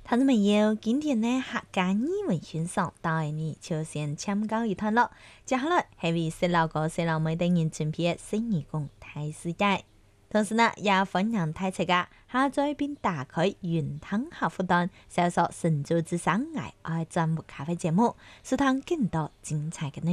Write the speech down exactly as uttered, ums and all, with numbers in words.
聽眾朋友，今天呢客家語文欣賞帶你朝鮮參教一段落，接下來係為細路哥細路妹等人準備嘅新義工大世界。同時呢，也歡迎大家下載並打開雲吞客戶端，搜索神州之聲愛愛節目咖啡節目，收聽更多精彩嘅內容。